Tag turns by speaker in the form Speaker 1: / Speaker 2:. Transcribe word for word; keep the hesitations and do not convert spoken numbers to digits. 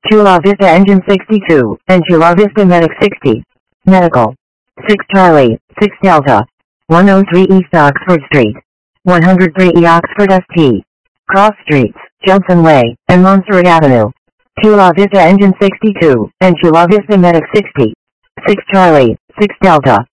Speaker 1: Chula Vista Engine sixty-two, and Chula Vista Medic sixty. Medical. six Charlie, six Delta. one oh three East Oxford Street. one oh three E Oxford S T. Cross Streets, Johnson Way, and Montserrat Avenue. Chula Vista Engine sixty-two, and Chula Vista Medic sixty. six Charlie, six Delta.